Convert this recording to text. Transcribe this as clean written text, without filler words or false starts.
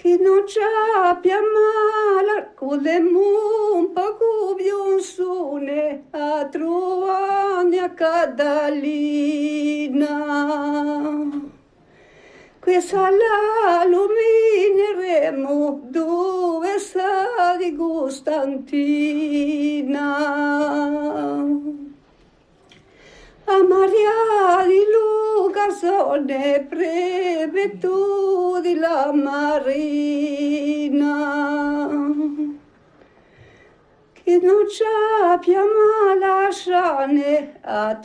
che non c'abbia male, con le mumpa cubion sune a trovare a Cadalina. Questa la lumineremo dove sta di Costantina. A Maria di Luca sono prefetto di la Marina, che non c'abbia male a